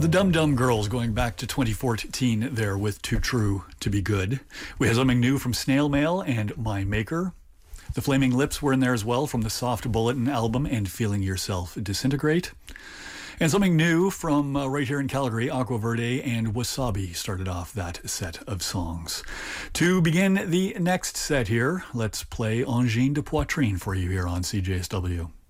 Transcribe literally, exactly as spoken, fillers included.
The Dum Dum Girls going back to twenty fourteen there with Too True to Be Good. We have something new from Snail Mail and My Maker. The Flaming Lips were in there as well from the Soft Bulletin album and Feeling Yourself Disintegrate. And something new from uh, right here in Calgary, Aqua Verde and Wasabi started off that set of songs. To begin the next set here, let's play Angine de Poitrine for you here on C J S W.